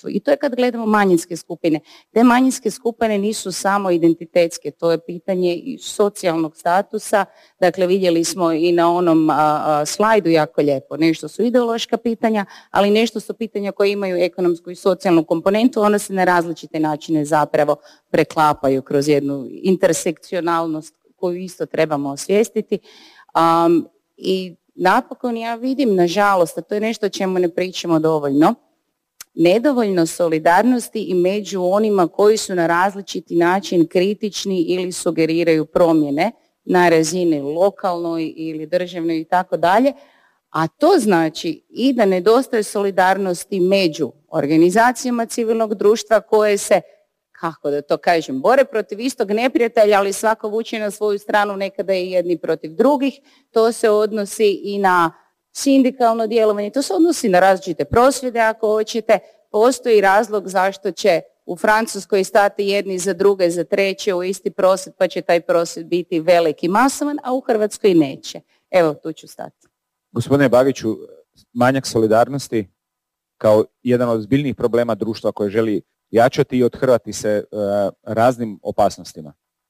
društvu. I to je kad gledamo manjinske skupine. Te manjinske skupine nisu samo identitetske, to je pitanje i socijalnog statusa. Dakle, vidjeli smo i na onom slajdu jako lijepo. Nešto su ideološka pitanja, ali nešto su pitanja koje imaju ekonomsku i socijalnu komponentu. Ona se na različite načine zapravo preklapaju kroz jednu intersekcionalnost koju isto trebamo osvijestiti. I napokon ja vidim, nažalost, a to je nešto o čemu ne pričamo dovoljno, nedovoljno solidarnosti i među onima koji su na različiti način kritični ili sugeriraju promjene na razini lokalnoj ili državnoj i tako dalje, a to znači i da nedostaje solidarnosti među organizacijama civilnog društva koje se, kako da to kažem, bore protiv istog neprijatelja, ali svako vuče na svoju stranu, nekada i jedni protiv drugih. To se odnosi i na sindikalno djelovanje, to se odnosi na različite prosvjede ako hoćete. Postoji razlog zašto će u Francuskoj stati jedni za druge, za treće u isti prosvjed, pa će taj prosvjed biti velik i masovan, a u Hrvatskoj neće. Evo, tu ću stati. Gospodine Bagiću, manjak solidarnosti kao jedan od zbiljnih problema društva koje želi jačati i othrvati se raznim opasnostima.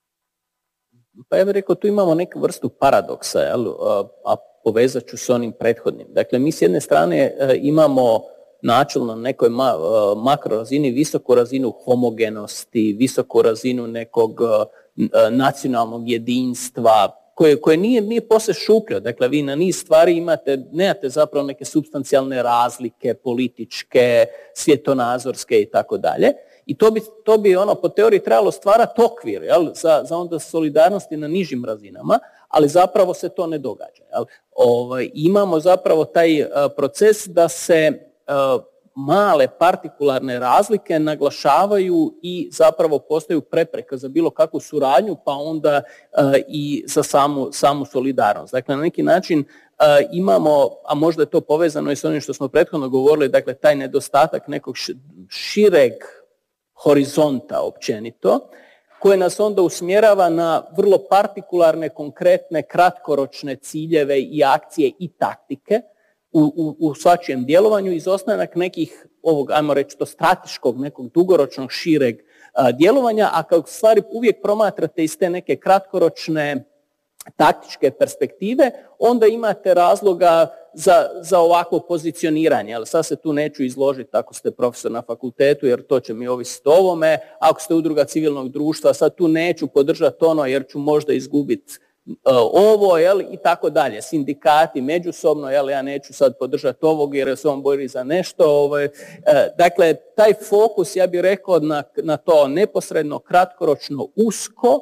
Pa ja bih rekao, tu imamo neku vrstu paradoksa, a povezat ću s onim prethodnim. Dakle, mi s jedne strane imamo načelno na nekoj makro razini visoku razinu homogenosti, visoku razinu nekog nacionalnog jedinstva, koje nije posve šupljo. Dakle, vi na niz stvari nemate zapravo neke supstancijalne razlike, političke, svjetonazorske i tako dalje. I to bi po teoriji trebalo stvarati okvir za onda solidarnosti na nižim razinama, ali zapravo se to ne događa. Imamo zapravo taj proces da se male partikularne razlike naglašavaju i zapravo postaju prepreka za bilo kakvu suradnju, pa onda i za samu solidarnost. Dakle, na neki način imamo, a možda je to povezano i s onim što smo prethodno govorili, dakle, taj nedostatak nekog šireg horizonta općenito, koje nas onda usmjerava na vrlo partikularne, konkretne, kratkoročne ciljeve i akcije i taktike u svačijem djelovanju, izostanak nekih ovog, ajmo reći, to strateškog, nekog dugoročnog, šireg djelovanja, a kao stvari uvijek promatrate iz te neke kratkoročne taktičke perspektive, onda imate razloga za ovakvo pozicioniranje. Ali sad se tu neću izložiti ako ste profesor na fakultetu, jer to će mi ovisiti o ovome. Ako ste udruga civilnog društva, sad tu neću podržati ono jer ću možda izgubiti ovo, i tako dalje. Sindikati međusobno, ja neću sad podržati ovog jer se on bori za nešto. Dakle, taj fokus, ja bih rekao, na to neposredno, kratkoročno, usko,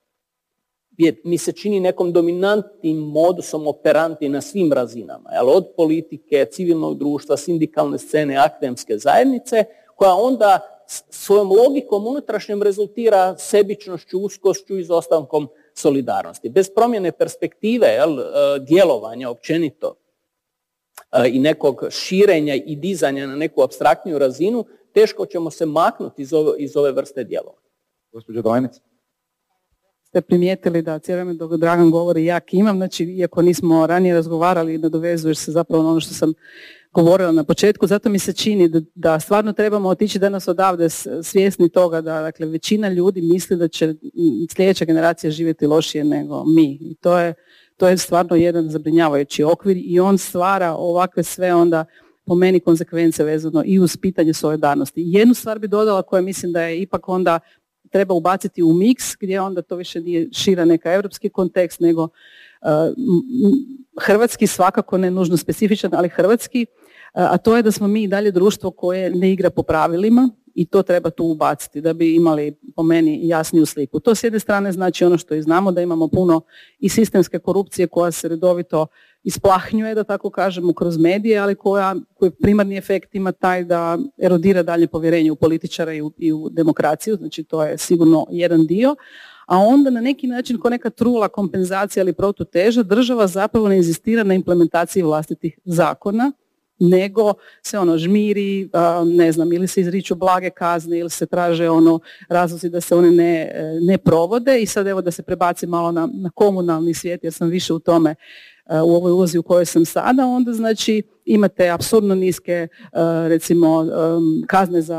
mi se čini nekom dominantnim modusom operanti na svim razinama, od politike, civilnog društva, sindikalne scene, akademske zajednice, koja onda svojom logikom unutrašnjom rezultira sebičnošću, uskošću i izostankom solidarnosti. Bez promjene perspektive djelovanja općenito i nekog širenja i dizanja na neku apstraktniju razinu, teško ćemo se maknuti iz ove vrste djelovanja. Gospođo Dolenec. Ste primijetili da cijelo vrijeme dok Dragan govori ja kimam, znači iako nismo ranije razgovarali, nadovezuješ se zapravo na ono što sam govorila na početku, zato mi se čini da stvarno trebamo otići danas odavde svjesni toga da, dakle, većina ljudi misli da će sljedeća generacija živjeti lošije nego mi. I to je stvarno jedan zabrinjavajući okvir i on stvara ovakve sve onda po meni konsekvence vezano i uz pitanje solidarnosti. Jednu stvar bi dodala koja mislim da je ipak onda treba ubaciti u miks gdje onda to više nije šira neka europski kontekst nego hrvatski, svakako ne nužno specifičan, ali hrvatski, a to je da smo mi i dalje društvo koje ne igra po pravilima i to treba tu ubaciti da bi imali po meni jasniju sliku. To s jedne strane znači ono što i znamo, da imamo puno i sistemske korupcije koja se redovito isplahnjuje, da tako kažemo, kroz medije, ali koji primarni efekt ima taj da erodira dalje povjerenje u političara i u demokraciju, znači to je sigurno jedan dio, a onda na neki način ko neka trula kompenzacija ili protuteža, država zapravo ne inzistira na implementaciji vlastitih zakona, nego se žmiri, ne znam, ili se izriču blage kazne ili se traže razlozi da se one ne provode. I sad evo da se prebaci malo na komunalni svijet, jer sam više u tome u ovoj ulozi u kojoj sam sada, onda znači imate apsurdno niske recimo kazne